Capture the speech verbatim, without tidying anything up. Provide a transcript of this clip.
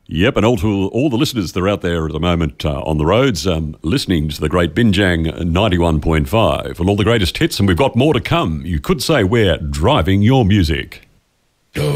Yep, and all to all the listeners that are out there at the moment uh, on the roads, um, listening to the great Binjang ninety-one point five and all the greatest hits, and we've got more to come. You could say we're driving your music.